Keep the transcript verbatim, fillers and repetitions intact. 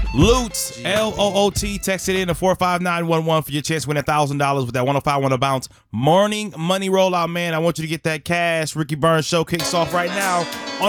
Loot, L O O T, text it in to four five nine one one for your chance to win one thousand dollars with that one oh five one oh bounce morning money rollout, man. I want you to get that cash. Ricky Burns Show kicks off right now on